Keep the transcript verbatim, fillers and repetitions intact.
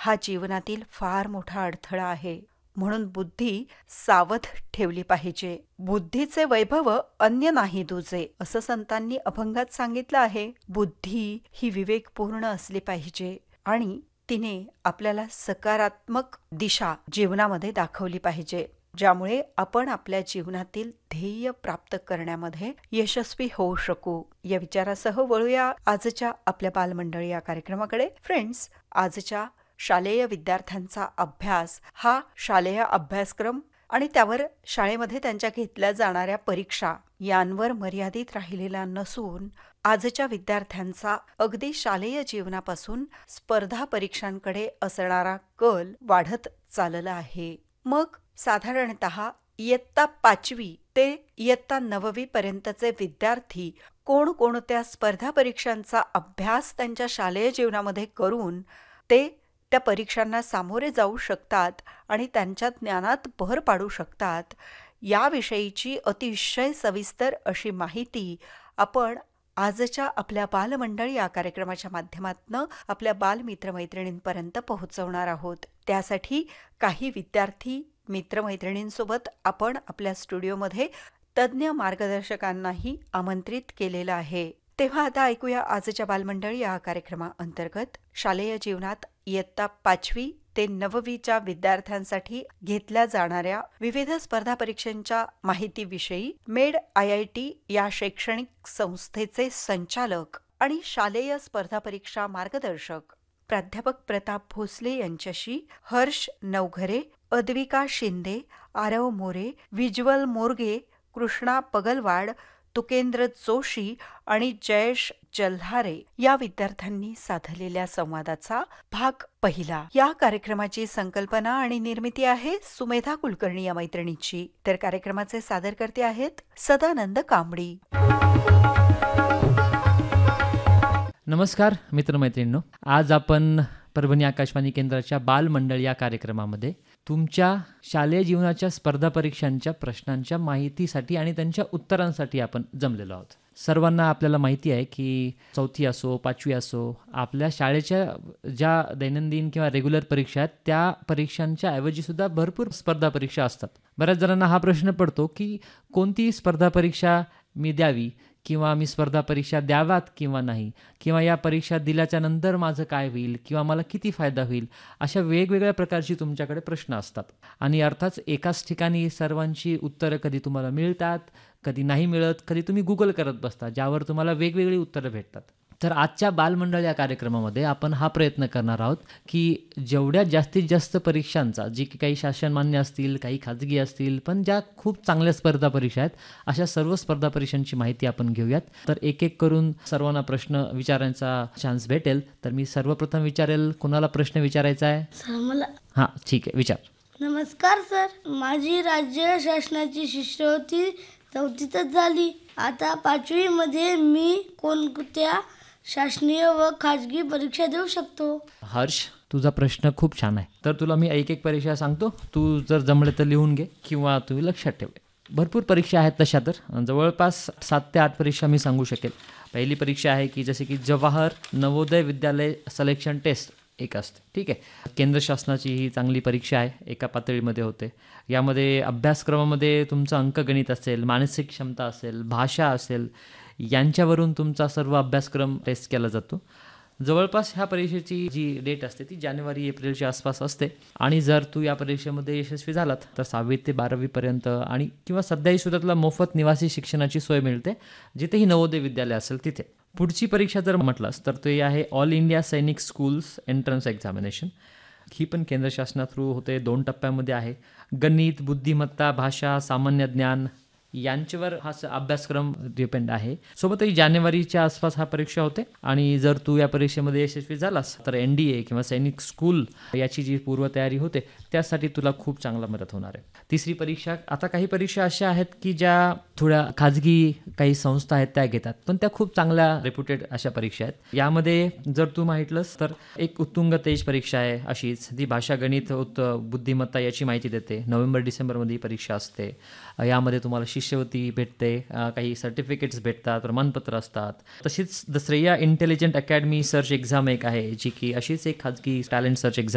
हा जीवनातील फार मोठा अडथळा आहे. म्हणून बुद्धी सावध ठेवली पाहिजे. बुद्धीचे वैभव अन्य नाही दुजे, असं संतांनी अभंगात सांगितलं आहे. बुद्धी ही विवेकपूर्ण असली पाहिजे आणि तिने आपल्याला सकारात्मक दिशा जीवनामध्ये दाखवली पाहिजे, ज्यामुळे आपण आपल्या जीवनातील ध्येय प्राप्त करण्यामध्ये यशस्वी होऊ शकू. या विचारासह वळूया आजच्या आपल्या बालमंडळी या कार्यक्रमाकडे. फ्रेंड्स, आजच्या शालेय विद्यार्थ्यांचा अभ्यास हा शालेय अभ्यासक्रम आणि त्यावर शाळेमध्ये त्यांच्या घेतल्या जाणाऱ्या परीक्षा यांवर मर्यादित राहिलेला नसून आजच्या विद्यार्थ्यांचा अगदी शालेय जीवनापासून स्पर्धा परीक्षांकडे असणारा कल वाढत चालला आहे. मग साधारणतः इयत्ता पाचवी ते इयत्ता नववी पर्यंतचे विद्यार्थी कोणकोणत्या स्पर्धा परीक्षांचा अभ्यास त्यांच्या शालेय जीवनामध्ये करून ते त्या परीक्षांना सामोरे जाऊ शकतात आणि त्यांच्या ज्ञानात भर पाडू शकतात, याविषयीची अतिशय सविस्तर अशी माहिती आपण आजच्या आपल्या बालमंडळ या कार्यक्रमाच्या माध्यमातून आपल्या बालमित्रमैत्रिणींपर्यंत पोहोचवणार आहोत. त्यासाठी काही विद्यार्थी मित्रमैत्रिणींसोबत आपण आपल्या स्टुडिओमध्ये तज्ज्ञ मार्गदर्शकांनाही आमंत्रित केलेलं आहे. तेव्हा आता ऐकूया आजच्या बालमंडळ या कार्यक्रमाअंतर्गत शालेय जीवनात इयत्ता पाचवी ते नववीच्या विद्यार्थ्यांसाठी घेतल्या जाणाऱ्या विविध स्पर्धा परीक्षांच्या माहितीविषयी मेड आय आय टी या शैक्षणिक संस्थेचे संचालक आणि शालेय स्पर्धा परीक्षा मार्गदर्शक प्राध्यापक प्रताप भोसले यांच्याशी हर्ष नवघरे, अद्विका शिंदे, आरव मोरे, विज्वल मोरगे, कृष्णा पगलवाड, तुकेंद्र जोशी आणि जयेश जल्हारे या विद्यार्थ्यांनी साधलेल्या संवादाचा भाग पहिला. या कार्यक्रमाची संकल्पना आणि निर्मिती आहे सुमेधा कुलकर्णी या मैत्रिणीची. तर कार्यक्रमाचे सादरकर्ते आहेत सदानंद कांबडी. नमस्कार मित्रमैत्रिणींनो, आज आपण परभणी आकाशवाणी केंद्राच्या बालमंडळ या कार्यक्रमामध्ये तुमच्या शालेय जीवनाच्या स्पर्धा परीक्षांच्या प्रश्नांच्या माहितीसाठी आणि त्यांच्या उत्तरांसाठी आपण जमलेलो आहोत. सर्वांना आपल्याला माहिती आहे की चौथी असो पाचवी असो, आपल्या शाळेच्या ज्या दैनंदिन किंवा रेग्युलर परीक्षा आहेत त्या परीक्षांच्या ऐवजीसुद्धा भरपूर स्पर्धा परीक्षा असतात. बऱ्याच जणांना हा प्रश्न पडतो की कोणती स्पर्धा परीक्षा मी द्यावी किंवा मी स्पर्धा परीक्षा द्याव्यात किंवा नाही, किंवा या परीक्षा दिल्याच्या नंतर माझं काय होईल किंवा मला किती फायदा होईल, अशा वेगवेगळ्या प्रकारची तुमच्याकडे प्रश्न असतात. आणि अर्थात एकाच ठिकाणी सर्वांची उत्तरं कधी तुम्हाला मिळतात, कधी नाही मिळत, कधी तुम्ही गुगल करत बसता ज्यावर तुम्हाला वेगवेगळी उत्तरं भेटतात. तर आजच्या बालमंडळ या कार्यक्रमामध्ये आपण हा प्रयत्न करणार आहोत की जेवढ्या जास्तीत जास्त परीक्षांचा, जी की काही शासनमान्य असतील, काही खाजगी असतील, पण ज्या खूप चांगल्या स्पर्धा परीक्षा आहेत, अशा सर्व स्पर्धा परीक्षांची माहिती आपण घेऊयात. तर एक एक करून सर्वांना प्रश्न विचारायचा चान्स भेटेल. तर मी सर्वप्रथम विचारेल, कोणाला प्रश्न विचारायचा आहे? सर मला. हां, ठीक आहे, विचार. नमस्कार सर, माझी राज्य शासनाची शिष्यवृत्ती चौथीतच झाली. आता पाचवीमध्ये मी कोणत्या शासनीय व खाजगी परीक्षा देऊ शकतो? हर्ष, तुझा प्रश्न खूप छान आहे. तर तुला मी एक एक परीक्षा सांगतो, तू जर जमले तर लिहून घे किंवा तुम्ही लक्षात ठेव. भरपूर परीक्षा आहेत तशा, तर जवळपास सात ते आठ परीक्षा मी सांगू शकेल. पहिली परीक्षा आहे की जसे की जवाहर नवोदय विद्यालय सिलेक्शन टेस्ट एक असते, ठीक आहे. केंद्र शासनाची ही चांगली परीक्षा आहे, एका पातळीमध्ये होते. यामध्ये अभ्यासक्रमामध्ये तुमचं अंकगणित असेल, मानसिक क्षमता असेल, भाषा असेल, यांच्यावरून तुमचा सर्व अभ्यासक्रम टेस्ट केला जातो. जवळपास ह्या परीक्षेची जी डेट असते ती जानेवारी एप्रिलच्या आसपास असते. आणि जर तू या परीक्षेमध्ये यशस्वी झालात तर सहावी ते बारावीपर्यंत आणि किंवा सध्याही सुद्धा तुला मोफत निवासी शिक्षणाची सोय मिळते, जिथेही नवोदय विद्यालय असेल तिथे. पुढची परीक्षा जर म्हटलास तर ते आहे ऑल इंडिया सैनिक स्कूल्स एंट्रन्स एक्झामिनेशन. ही पण केंद्र शासना थ्रू होते, दोन टप्प्यामध्ये आहे. गणित, बुद्धिमत्ता, भाषा, सामान्य ज्ञान यांच्यावर हा अभ्यासक्रम डिपेंड आहे. सोबतही जानेवारीच्या आसपास हा परीक्षा होते. आणि जर तू या परीक्षेमध्ये यशस्वी झालास तर एन डी ए किंवा सैनिक स्कूल याची जी पूर्वतयारी होते त्यासाठी तुला खूप चांगला मदत होणार आहे. तिसरी परीक्षा, आता काही परीक्षा अशा आहेत की ज्या थोड्या खाजगी काही संस्था आहेत त्या घेतात, पण त्या खूप चांगल्या रेप्युटेड अशा परीक्षा आहेत. यामध्ये जर तू माहितलंस तर एक उत्तुंग तेज परीक्षा आहे अशीच, ती भाषा, गणित, उत् बुद्धिमत्ता याची माहिती देते. नोव्हेंबर डिसेंबरमध्ये ही परीक्षा असते. यामध्ये तुम्हाला शिष्यवृत्ती भेटते, काही सर्टिफिकेट्स भेटतात, प्रमाणपत्र असतात. तशीच the Shreya intelligent academy search exam एक आहे, जी की अशीच एक खाजगी टॅलेंट सर्च एक्झाम